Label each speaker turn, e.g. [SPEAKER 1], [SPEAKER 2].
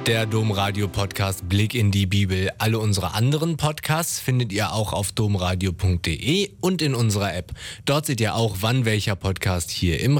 [SPEAKER 1] Der Domradio-Podcast Blick in die Bibel. Alle unsere anderen Podcasts findet ihr auch auf domradio.de und in unserer App. Dort seht ihr auch, wann welcher Podcast hier im